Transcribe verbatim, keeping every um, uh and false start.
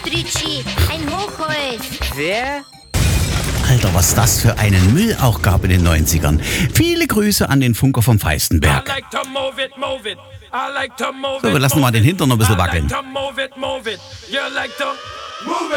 Stritschi, ein Hochholz. Wer? Alter, was das für einen Müll auch gab in den neunzigern. Viele Grüße an den Funker vom Feistenberg. So, wir lassen mal den Hintern noch ein bisschen wackeln.